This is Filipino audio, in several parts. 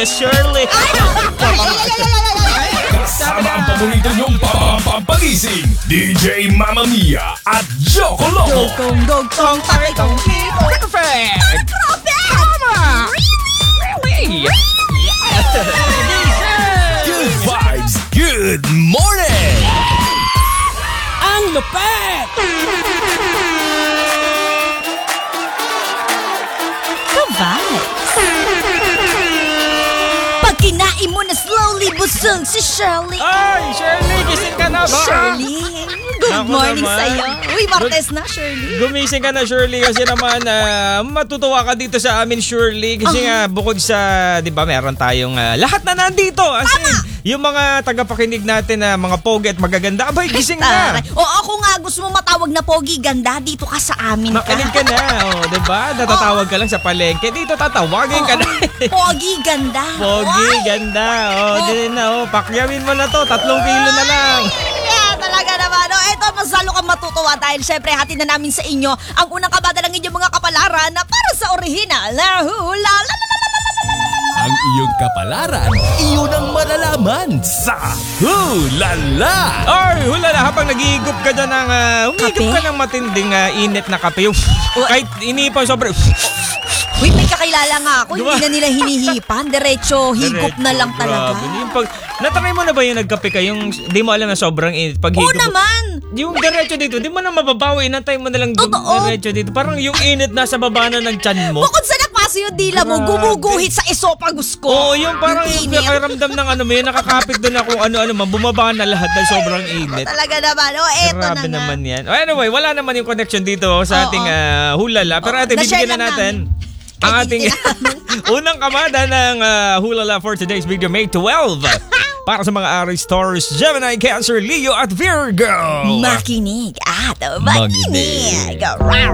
ka, Shirley. Kasama ang paborito niyong pampagising, DJ Mamma Mia at Joko Loco. Dugtong, takitong, tipo. Perfect! Tama! Really? Good vibes, good morning! Ang lupet! Ka-vibes. Pag kinain mo na slowly busog si Shirley. Ay, Shirley, gising ka na ba? Shirley, good Ako morning naman. sa'yo. Uy, Martes na, Shirley. Gumising ka na, Shirley, kasi naman matutuwa ka dito sa amin, Shirley. Kasi nga, bukod sa, di ba, meron tayong lahat na nandito. As in, yung mga tagapakinig natin na mga pogi at magaganda, abay, gising na. O ako nga, gusto mo matawag na pogi ganda, dito ka sa amin ka. Makinig ka na, di ba? Natatawag ka lang sa palengke. Dito tatawagin ka na. Pogi ganda. Pogi, ganda. Din na, pakyawin mo na to. 3 kilo na lang. Yeah, talaga naman. Eto, mas lalo kang matutuwa dahil syempre hatid na namin sa inyo ang unang kabada ng inyong mga kapalaran na para sa orihinal na hula. Ang iyong kapalaran, iyon ang malalaman sa Hulala! Ay, hula na. Habang nag-iigop ka dyan ng, umigop Kape? ka ng matinding init na kape. Kahit iniipang sobrang, Uy, may kakilala nga ako. Diba? Hindi na nila hinihipan. Diretso, higop na lang talaga. Grabe. Yung natry mo na ba yung nagkape ka? Yung di mo alam na sobrang init. Pag Oo higop mo- naman. Yung diretso dito, di mo na mababawi. Inantay mo na lang Totoo. diretso dito. Parang yung init nasa baba na ng tiyan mo. Bukod sa nakpaso yung dila mo, Grabe. gumuguhit sa esophagus ko. Oo, yung parang yung init. pakiramdam ng ano mo yun, nakakapit doon na kung ano-ano man, bumaba na lahat dahil sobrang init. Talaga naman. Eto na Grabe nga. naman yan. Anyway, wala naman yung connection dito sa ating hulala. Pero ate, Na-share bibigyan na lang natin namin. ang Ay, ating bibigyan unang kamada ng hulala for today's video, May 12. Para sa mga Aries, Taurus, Gemini, Cancer, Leo at Virgo. Makinig at Makinig. makinig.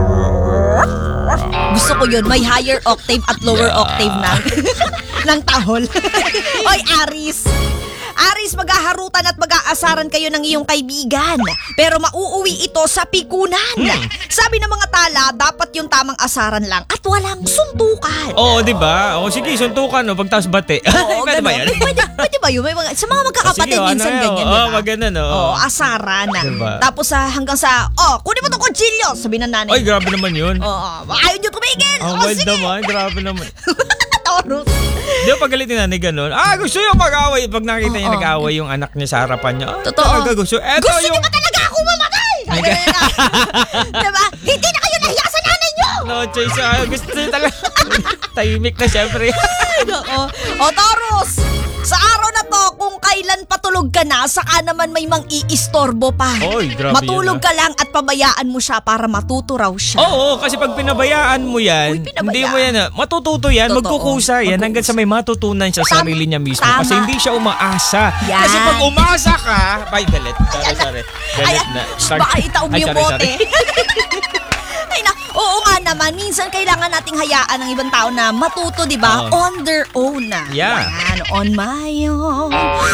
Gusto ko yun. May higher octave at lower octave na. ng tahol. Oy, Aris. Aris, maghaharutan at mag-aasaran kayo ng iyong kaibigan. Pero mauuwi ito sa pikunan. Sabi ng mga tala, dapat yung tamang asaran lang at walang suntukan. Oo, di ba? O sige, suntukan, no? Pagtaas bate. Oo, Pwede ba yan? Pwede ba yun? May mga, sa mga magkakapatid Sige, minsan ano, ganyan, oo, di ba? maganda, no? Oo, asaran na. Diba? Tapos hanggang sa, kunin mo itong kutsilyo, sabi ng nanay. Ay, grabe naman yun. Oo, ayaw nyo tumigil. Ang wild Sige. naman, grabe naman. Taurus. Di ba pagalitin na ni ganun? Gusto yung mag-away. Pag nakita niya nag-away yung anak niya sa harapan niya. Totoo. Talaga gusto. Eto Gusto yung... niyo ba talaga ako mamatay? Diba? Hindi na kayo nahiya sa nanay niyo. No choice. Gusto niya talaga. Tahimik na syempre. Oo. O, Taurus, sa araw na to, kung kailan patulog ka na, saka naman may mang-iistorbo pa. Oy, grabe Matulog yun, ka lang at pabayaan mo siya para matuto raw siya. Oo, kasi pag pinabayaan mo yan, Uy, pinabayaan. hindi mo yan, matututo yan, Totoo. magkukusa yan hanggang sa may matutunan siya sa sarili niya mismo. Tama. Kasi hindi siya umaasa. Yan. Kasi pag umasa ka, ay, galit. Sorry. Galit na. Baka itaob Ay, yung sorry, bote. Ay na, oo nga naman, minsan kailangan nating hayaan ng ibang tao na matuto, di ba? Oo. On their own na. Yeah. Yan, on my own.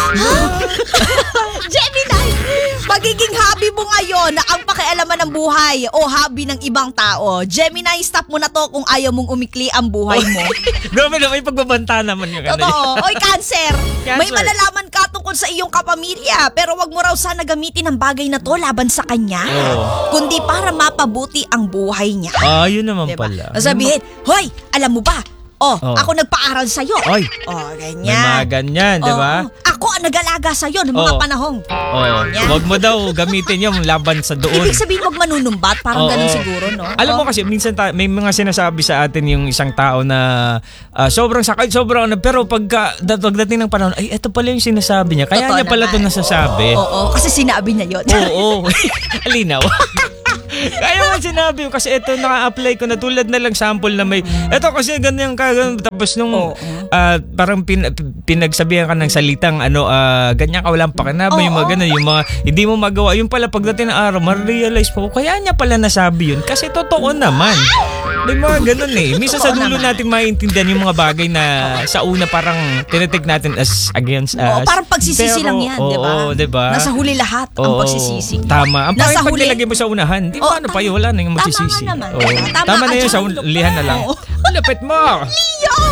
Gemini, magiging hobby mo ngayon na ang pakialaman ng buhay o hobby ng ibang tao. Gemini, stop mo na to kung ayaw mong umikli ang buhay mo. Grabe na, may pagbabanta naman yung ano. Totoo. Oy, Cancer. Cancer. May malalaman ka tungkol sa iyong kapamilya, pero wag mo raw sana gamitin ang bagay na to laban sa kanya. Oo. Kundi para mapabuti ang buhay niya. Yun naman Diba? pala. Sabihin, hoy, alam mo ba? Oh. Ako nagpaaral sa'yo. Ay. Ganyan. May mga ganyan, di ba? Ako ang nag-alaga sa'yo ng mga Oo. panahong. Yan. Wag mo daw gamitin yung laban sa doon. Ibig sabihin, wag manunumbat. Parang Oo. ganun siguro, no? Alam mo kasi minsan may mga sinasabi sa atin yung isang tao na sobrang sakit, sobrang pero pagdating ng panahon, ay eto pala yung sinasabi niya. Kaya Totoo niya pala ito naman. nasasabi. Oo, kasi sinabi niya yun. Oo. Alinaw. Kaya nga sinabi ko kasi ito naka-apply ko na tulad na lang sample na may ito kasi ganyan ka tapos nung parang pinagsabihan ka ng salitang ganyan ka walang pakinabang yung mga ganun, yung mga hindi mo magawa yung pala pagdating ng araw ma-realize mo kaya niya pala nasabi yun kasi totoo naman. May mga ganun eh. Minsan sa dulo natin maintindihan yung mga bagay na sa una parang tinitake natin as against us. Parang pagsisisi Pero, lang yan, di ba? Oo, di ba? Nasa huli lahat ang pagsisisi. Tama. Ang Nasa pag huli. nilagay mo sa unahan, di ba ano pa yun? Wala na yung magsisisi. Tama nga naman. Oo. Tama Tama ka na yun, dyan, sa Lupet. ulihan na lang. Oo. Lapit mo! Leo!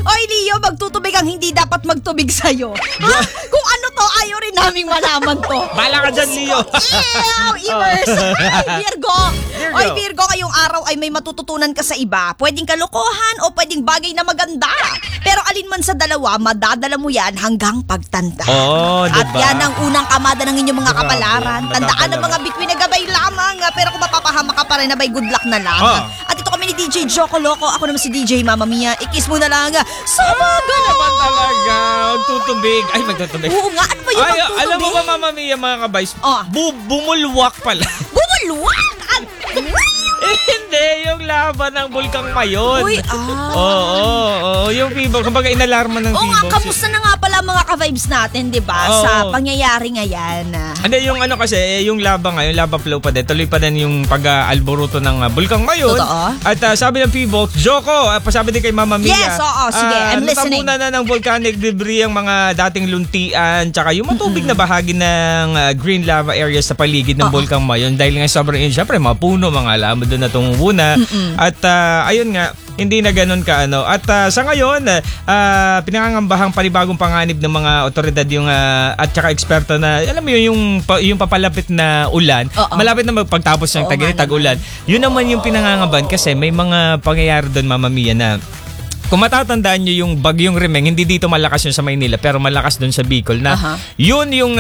Oy, Leo, magtutubig ang hindi dapat magtubig sa'yo. Ha? Kung ano to, ayaw rin naming malaman to. Bala ka dyan, Leo. Ew, Ivers. Ay, Virgo. Virgo. Oy, Virgo, ngayong araw ay may matututunan ka sa iba. Pwedeng kalokohan o pwedeng bagay na maganda. Pero alin man sa dalawa, madadala mo yan hanggang pagtanda. Oo, diba? At yan ang unang kamada ng inyong mga kapalaran. Grabe, Tandaan madadala ang mga bituin na gabay lamang. Pero kung mapapahama ka pa rin, abay good luck na lang. Oh. At ito kami ni DJ Joko Loco. Ako naman si DJ Mama Mia. Ikis mo na lang. Sumago! Ano naman talaga? Magtutubig. Ay, magtutubig. Oo nga, ano ba yung Ay, magtutubig? alam mo ba, Mama Mia, mga kabays? Oh. Bumulwak pala. Bumulwak! Hindi, yung laban ng Bulkang Mayon. Uy, Oo, yung P-Box. Kumbaga, inalarma ng Oo nga, P-Box. kamusta na nga pala mga ka-vibes natin, di ba? Oo. Sa pangyayari ngayon. Hindi, yung ano kasi, yung laba ngayon, laba flow pa din. Tuloy pa din yung pag-alboruto ng Bulkang Mayon. Totoo. At sabi ng P-Box, Joko, pasabi din kay Mama Mia. Yes, oo, sige, I'm listening. Natabunan na ng volcanic debris ang mga dating luntian, tsaka yung matubig na bahagi ng green lava areas sa paligid ng Bulkang Mayon. Dahil nga sobrang yun, syempre, mga puno, mga alam doon na tumubo na. At ayun nga, hindi na ganun ka ano. At sa ngayon, pinangangambahang panibagong panganib ng mga otoridad yung at saka eksperto na alam mo yun, yung papalapit na ulan, malapit na magpagtapos ng tag-ulan. Yun naman yung pinangangambahan kasi may mga pangyayari doon, Mama Mia, na kung matatandaan nyo yung bagyong Remeng, hindi dito malakas yun sa Maynila, pero malakas doon sa Bicol na yun yung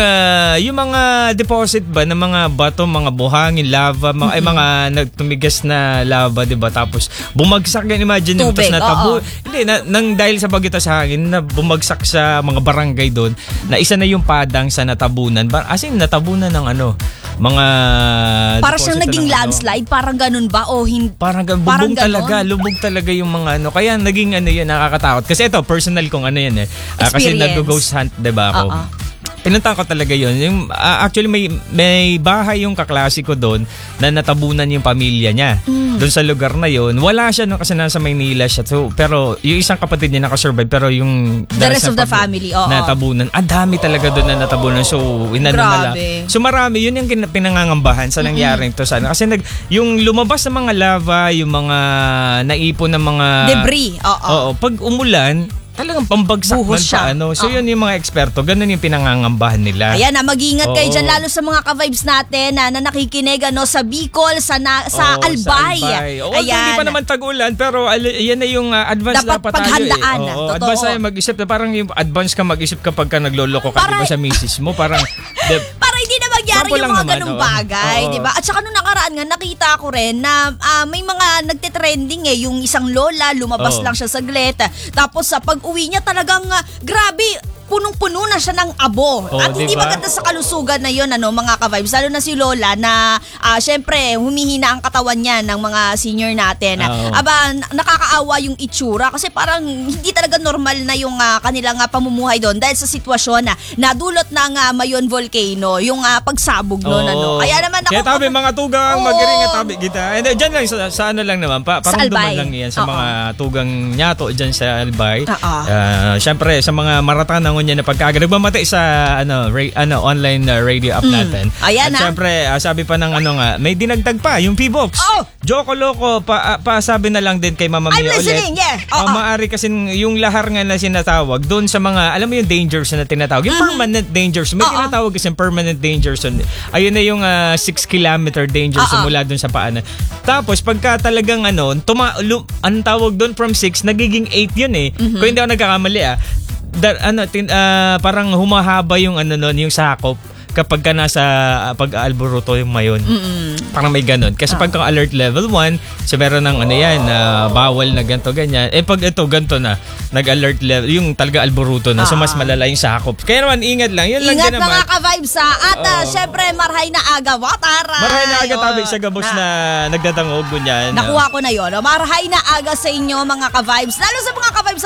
mga deposit ba ng mga bato, mga buhangin, lava, mga nagtumigas na lava, di ba? Tapos bumagsak yan, imagine nyo, tapos natabo. Hindi, nang dahil sa bagyo sa hangin, na bumagsak sa mga barangay doon, na isa na yung padang sa natabunan. As in, natabunan ng mga para siyang naging landslide, parang ganun ba? O parang bubong talaga, lubog talaga yung mga Kaya naging yun, nakakatakot. Kasi ito, personal kong yan eh. Kasi nag-ghost hunt, diba ako? Pinuntahan ko talaga yun. Actually, may bahay yung kaklase ko doon na natabunan yung pamilya niya. Doon sa lugar na yun. Wala siya kasi nasa Maynila siya. So, pero yung isang kapatid niya nakasurvive, pero yung the rest of the family, natabunan. Ang dami talaga doon na natabunan. So, inano na lang. So, marami. Yun yung pinangangambahan sa nangyari ito sana. Kasi yung lumabas ng mga lava, yung mga naipon ng mga debris. Oo. Pag umulan, talagang pambagsak man pa. So yun yung mga eksperto, ganun yung pinangangambahan nila. Ayan na, mag-ingat kayo dyan, lalo sa mga ka-vibes natin na nakikinig sa Bicol, sa Albay. Ayan. Hindi pa naman tag-ulan, pero yan na yung advance dapat paghandaan. Tayo. Advance tayo mag-isip. Parang yung advance ka mag-isip kapag ka nagloloko ka diba, sa misis mo. Parang para hindi na magyari yung mga ganung bagay, di ba? At saka nung nakaraan nga, nakita ko rin na may mga nagtitrending yung isang lola, lumabas lang siya saglit. Tapos sa pag-uwi niya talagang grabe, punong-puno na siya ng abo. At hindi maganda sa kalusugan na yun, mga ka-vibes. Lalo na si Lola na, syempre, humihina ang katawan niya ng mga senior natin. Nakakaawa yung itsura kasi parang hindi talaga normal na yung kanilang pamumuhay doon dahil sa sitwasyon na dulot ng Mayon Volcano, yung pagsabog noon. Kaya naman ako... Kaya tabi, mga tugang, mag-iring at tabi kita. And dyan lang, sa lang naman, parang duman lang yan sa mga tugang nyato dyan sa Albay. Syempre, sa mga maratanang niya na pagkaga nagmamatay sa online radio app natin. Ayan at syempre, sabi pa ng may dinagdag pa yung P-Box. Joko Loco, sabi na lang din kay Mama Mia ulit. I'm listening, Maari kasi yung lahar nga na sinatawag doon sa mga, alam mo yung danger zone na tinatawag. Yung permanent danger zone. May tinatawag kasi permanent danger zone. Ayun na yung 6-kilometer danger zone mula doon sa paanan. Tapos pagka talagang anong tawag doon from 6, nagiging 8 yun eh. Kung hindi ako nagkakamali parang humahaba yung yung sakop kapag ka nasa pag-alboruto yung Mayon. Parang may ganun. Kasi pagka alert level 1, so meron ng bawal na ganito, ganyan. Pag ito, ganito na, nag-alert level, yung talaga alboruto na, so mas malala yung sakop. Kaya naman, ingat lang. Yun lang din naman. Ingat mga ka-vibes At syempre, marhay na aga, wataray. Marhay na aga tabi sa gabos na nagdadangog, ganyan. Nakuha ko na yun. Marhay na aga sa inyo mga ka-vibes. Lalo sa mga ka-vibes